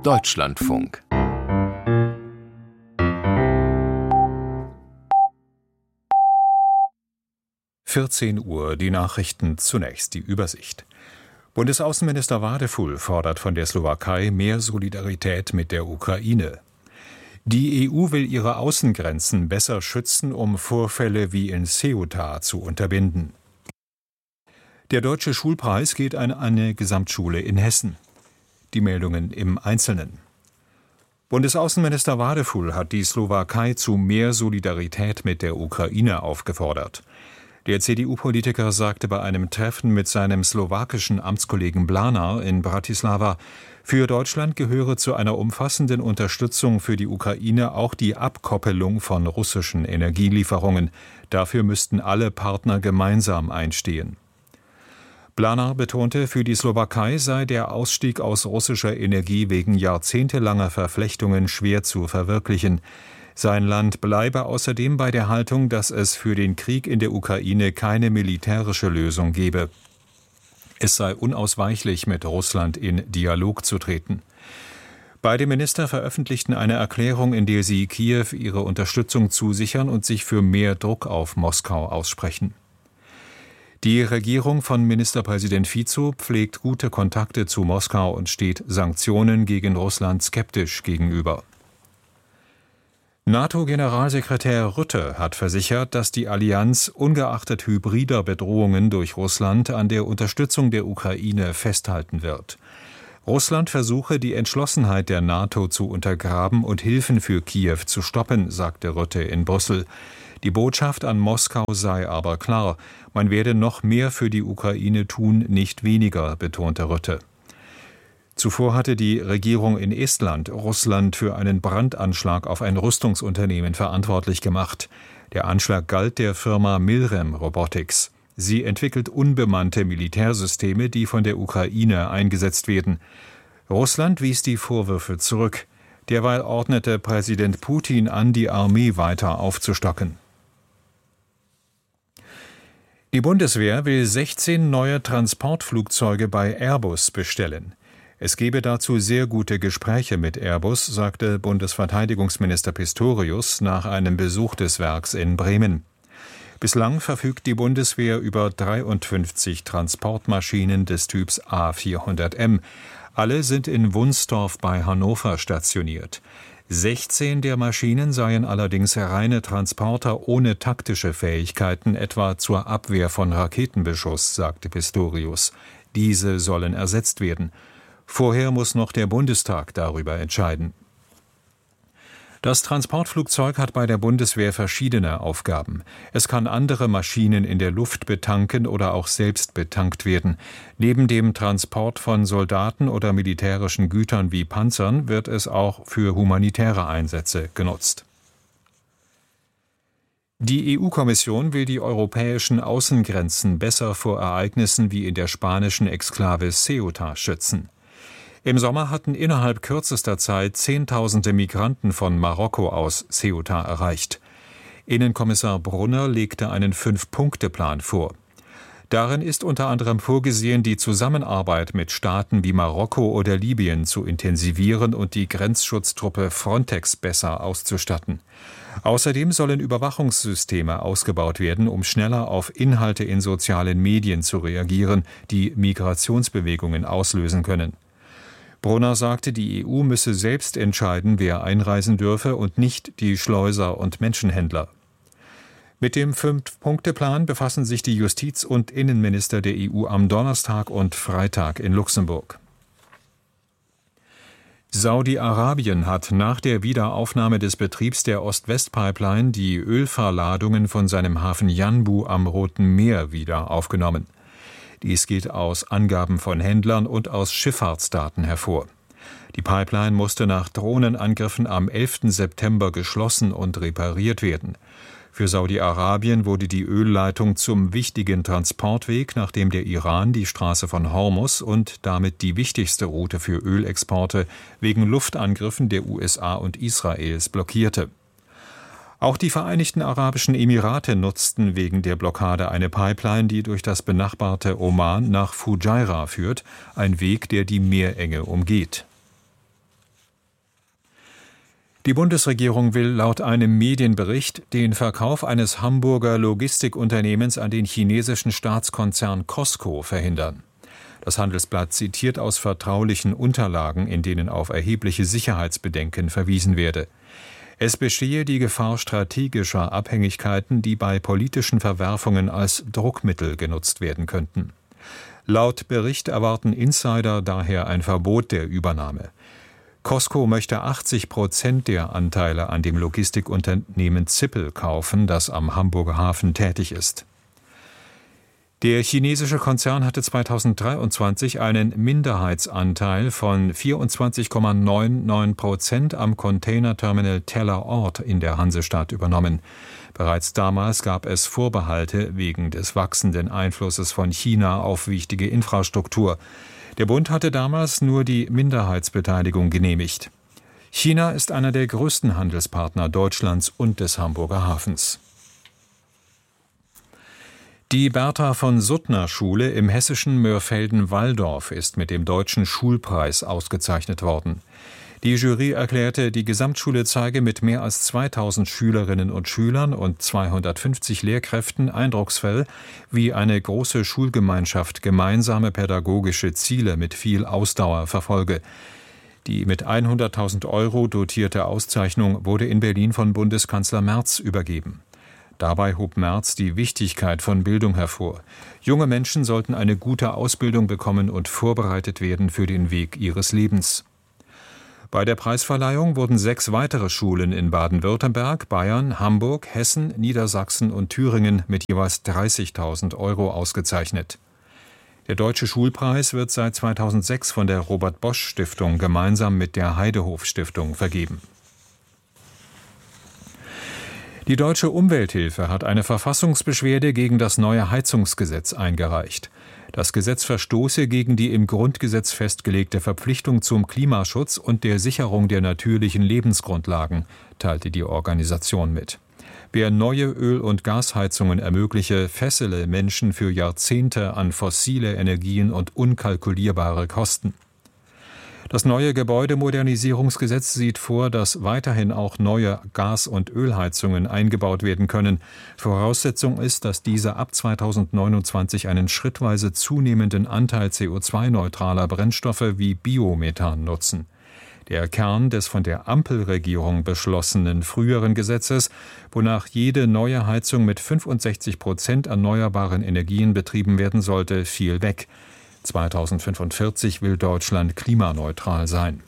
Deutschlandfunk. Uhr, die Nachrichten, zunächst die Übersicht. Bundesaußenminister Wadefull fordert von der Slowakei mehr Solidarität mit der Ukraine. Die EU will ihre Außengrenzen besser schützen, um Vorfälle wie in Ceuta zu unterbinden. Der Deutsche Schulpreis geht an eine Gesamtschule in Hessen. Die Meldungen im Einzelnen. Bundesaußenminister Wadefull hat die Slowakei zu mehr Solidarität mit der Ukraine aufgefordert. Der CDU-Politiker sagte bei einem Treffen mit seinem slowakischen Amtskollegen Blánar in Bratislava, für Deutschland gehöre zu einer umfassenden Unterstützung für die Ukraine auch die Abkoppelung von russischen Energielieferungen. Dafür müssten alle Partner gemeinsam einstehen. Blánar betonte, für die Slowakei sei der Ausstieg aus russischer Energie wegen jahrzehntelanger Verflechtungen schwer zu verwirklichen. Sein Land bleibe außerdem bei der Haltung, dass es für den Krieg in der Ukraine keine militärische Lösung gebe. Es sei unausweichlich, mit Russland in Dialog zu treten. Beide Minister veröffentlichten eine Erklärung, in der sie Kiew ihre Unterstützung zusichern und sich für mehr Druck auf Moskau aussprechen. Die Regierung von Ministerpräsident Fico pflegt gute Kontakte zu Moskau und steht Sanktionen gegen Russland skeptisch gegenüber. NATO-Generalsekretär Rutte hat versichert, dass die Allianz ungeachtet hybrider Bedrohungen durch Russland an der Unterstützung der Ukraine festhalten wird. Russland versuche, die Entschlossenheit der NATO zu untergraben und Hilfen für Kiew zu stoppen, sagte Rutte in Brüssel. Die Botschaft an Moskau sei aber klar, man werde noch mehr für die Ukraine tun, nicht weniger, betonte Rutte. Zuvor hatte die Regierung in Estland Russland für einen Brandanschlag auf ein Rüstungsunternehmen verantwortlich gemacht. Der Anschlag galt der Firma Milrem Robotics. Sie entwickelt unbemannte Militärsysteme, die von der Ukraine eingesetzt werden. Russland wies die Vorwürfe zurück. Derweil ordnete Präsident Putin an, die Armee weiter aufzustocken. Die Bundeswehr will 16 neue Transportflugzeuge bei Airbus bestellen. Es gebe dazu sehr gute Gespräche mit Airbus, sagte Bundesverteidigungsminister Pistorius nach einem Besuch des Werks in Bremen. Bislang verfügt die Bundeswehr über 53 Transportmaschinen des Typs A400M. Alle sind in Wunstorf bei Hannover stationiert. 16 der Maschinen seien allerdings reine Transporter ohne taktische Fähigkeiten, etwa zur Abwehr von Raketenbeschuss, sagte Pistorius. Diese sollen ersetzt werden. Vorher muss noch der Bundestag darüber entscheiden. Das Transportflugzeug hat bei der Bundeswehr verschiedene Aufgaben. Es kann andere Maschinen in der Luft betanken oder auch selbst betankt werden. Neben dem Transport von Soldaten oder militärischen Gütern wie Panzern wird es auch für humanitäre Einsätze genutzt. Die EU-Kommission will die europäischen Außengrenzen besser vor Ereignissen wie in der spanischen Exklave Ceuta schützen. Im Sommer hatten innerhalb kürzester Zeit Zehntausende Migranten von Marokko aus Ceuta erreicht. Innenkommissar Brunner legte einen 5-Punkte-Plan vor. Darin ist unter anderem vorgesehen, die Zusammenarbeit mit Staaten wie Marokko oder Libyen zu intensivieren und die Grenzschutztruppe Frontex besser auszustatten. Außerdem sollen Überwachungssysteme ausgebaut werden, um schneller auf Inhalte in sozialen Medien zu reagieren, die Migrationsbewegungen auslösen können. Brunner sagte, die EU müsse selbst entscheiden, wer einreisen dürfe und nicht die Schleuser und Menschenhändler. Mit dem 5-Punkte-Plan befassen sich die Justiz- und Innenminister der EU am Donnerstag und Freitag in Luxemburg. Saudi-Arabien hat nach der Wiederaufnahme des Betriebs der Ost-West-Pipeline die Ölverladungen von seinem Hafen Yanbu am Roten Meer wieder aufgenommen. Dies geht aus Angaben von Händlern und aus Schifffahrtsdaten hervor. Die Pipeline musste nach Drohnenangriffen am 11. September geschlossen und repariert werden. Für Saudi-Arabien wurde die Ölleitung zum wichtigen Transportweg, nachdem der Iran die Straße von Hormuz und damit die wichtigste Route für Ölexporte wegen Luftangriffen der USA und Israels blockierte. Auch die Vereinigten Arabischen Emirate nutzten wegen der Blockade eine Pipeline, die durch das benachbarte Oman nach Fujairah führt, ein Weg, der die Meerenge umgeht. Die Bundesregierung will laut einem Medienbericht den Verkauf eines Hamburger Logistikunternehmens an den chinesischen Staatskonzern Cosco verhindern. Das Handelsblatt zitiert aus vertraulichen Unterlagen, in denen auf erhebliche Sicherheitsbedenken verwiesen werde. Es bestehe die Gefahr strategischer Abhängigkeiten, die bei politischen Verwerfungen als Druckmittel genutzt werden könnten. Laut Bericht erwarten Insider daher ein Verbot der Übernahme. Cosco möchte 80% der Anteile an dem Logistikunternehmen Zippel kaufen, das am Hamburger Hafen tätig ist. Der chinesische Konzern hatte 2023 einen Minderheitsanteil von 24,99% am Containerterminal Tellerort in der Hansestadt übernommen. Bereits damals gab es Vorbehalte wegen des wachsenden Einflusses von China auf wichtige Infrastruktur. Der Bund hatte damals nur die Minderheitsbeteiligung genehmigt. China ist einer der größten Handelspartner Deutschlands und des Hamburger Hafens. Die Bertha-von-Suttner-Schule im hessischen Mörfelden-Walldorf ist mit dem Deutschen Schulpreis ausgezeichnet worden. Die Jury erklärte, die Gesamtschule zeige mit mehr als 2000 Schülerinnen und Schülern und 250 Lehrkräften eindrucksvoll, wie eine große Schulgemeinschaft gemeinsame pädagogische Ziele mit viel Ausdauer verfolge. Die mit 100.000 € dotierte Auszeichnung wurde in Berlin von Bundeskanzler Merz übergeben. Dabei hob Merz die Wichtigkeit von Bildung hervor. Junge Menschen sollten eine gute Ausbildung bekommen und vorbereitet werden für den Weg ihres Lebens. Bei der Preisverleihung wurden 6 weitere Schulen in Baden-Württemberg, Bayern, Hamburg, Hessen, Niedersachsen und Thüringen mit jeweils 30.000 € ausgezeichnet. Der Deutsche Schulpreis wird seit 2006 von der Robert-Bosch-Stiftung gemeinsam mit der Heidehof-Stiftung vergeben. Die Deutsche Umwelthilfe hat eine Verfassungsbeschwerde gegen das neue Heizungsgesetz eingereicht. Das Gesetz verstoße gegen die im Grundgesetz festgelegte Verpflichtung zum Klimaschutz und der Sicherung der natürlichen Lebensgrundlagen, teilte die Organisation mit. Wer neue Öl- und Gasheizungen ermögliche, fessele Menschen für Jahrzehnte an fossile Energien und unkalkulierbare Kosten. Das neue Gebäudemodernisierungsgesetz sieht vor, dass weiterhin auch neue Gas- und Ölheizungen eingebaut werden können. Voraussetzung ist, dass diese ab 2029 einen schrittweise zunehmenden Anteil CO2-neutraler Brennstoffe wie Biomethan nutzen. Der Kern des von der Ampelregierung beschlossenen früheren Gesetzes, wonach jede neue Heizung mit 65% erneuerbaren Energien betrieben werden sollte, fiel weg. 2045 will Deutschland klimaneutral sein.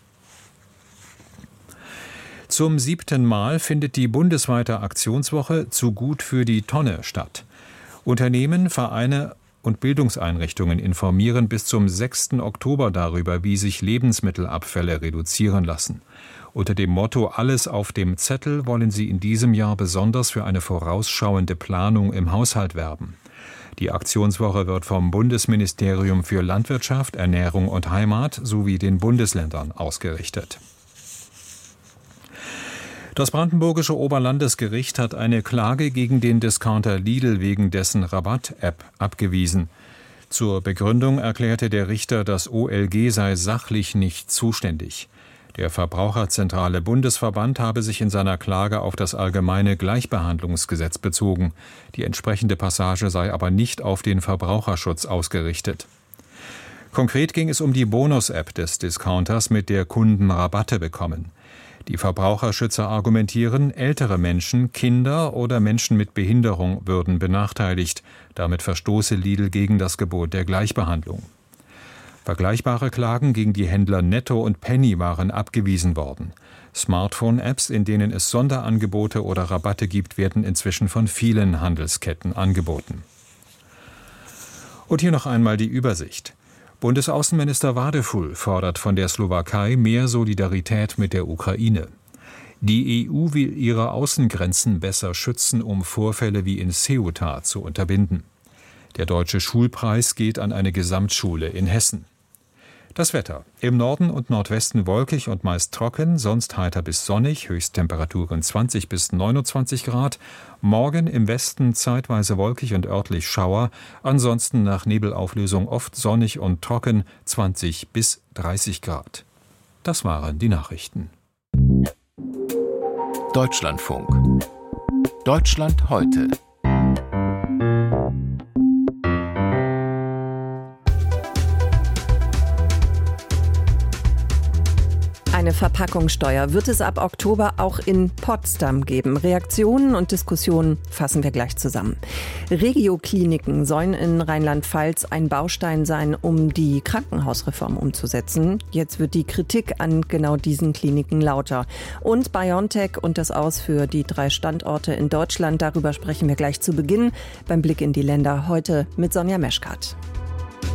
Zum 7. Mal findet die bundesweite Aktionswoche Zu gut für die Tonne statt. Unternehmen, Vereine und Bildungseinrichtungen informieren bis zum 6. Oktober darüber, wie sich Lebensmittelabfälle reduzieren lassen. Unter dem Motto »Alles auf dem Zettel« wollen sie in diesem Jahr besonders für eine vorausschauende Planung im Haushalt werben. Die Aktionswoche wird vom Bundesministerium für Landwirtschaft, Ernährung und Heimat sowie den Bundesländern ausgerichtet. Das brandenburgische Oberlandesgericht hat eine Klage gegen den Discounter Lidl wegen dessen Rabatt-App abgewiesen. Zur Begründung erklärte der Richter, das OLG sei sachlich nicht zuständig. Der Verbraucherzentrale Bundesverband habe sich in seiner Klage auf das allgemeine Gleichbehandlungsgesetz bezogen. Die entsprechende Passage sei aber nicht auf den Verbraucherschutz ausgerichtet. Konkret ging es um die Bonus-App des Discounters, mit der Kunden Rabatte bekommen. Die Verbraucherschützer argumentieren, ältere Menschen, Kinder oder Menschen mit Behinderung würden benachteiligt. Damit verstoße Lidl gegen das Gebot der Gleichbehandlung. Vergleichbare Klagen gegen die Händler Netto und Penny waren abgewiesen worden. Smartphone-Apps, in denen es Sonderangebote oder Rabatte gibt, werden inzwischen von vielen Handelsketten angeboten. Und hier noch einmal die Übersicht. Bundesaußenminister Wadefull fordert von der Slowakei mehr Solidarität mit der Ukraine. Die EU will ihre Außengrenzen besser schützen, um Vorfälle wie in Ceuta zu unterbinden. Der Deutsche Schulpreis geht an eine Gesamtschule in Hessen. Das Wetter. Im Norden und Nordwesten wolkig und meist trocken, sonst heiter bis sonnig, Höchsttemperaturen 20 bis 29 Grad. Morgen im Westen zeitweise wolkig und örtlich Schauer, ansonsten nach Nebelauflösung oft sonnig und trocken, 20 bis 30 Grad. Das waren die Nachrichten. Deutschlandfunk. Deutschland heute. Eine Verpackungssteuer wird es ab Oktober auch in Potsdam geben. Reaktionen und Diskussionen fassen wir gleich zusammen. Regiokliniken sollen in Rheinland-Pfalz ein Baustein sein, um die Krankenhausreform umzusetzen. Jetzt wird die Kritik an genau diesen Kliniken lauter. Und BioNTech und das Aus für die 3 Standorte in Deutschland, darüber sprechen wir gleich zu Beginn beim Blick in die Länder. Heute mit Sonja Meschkat.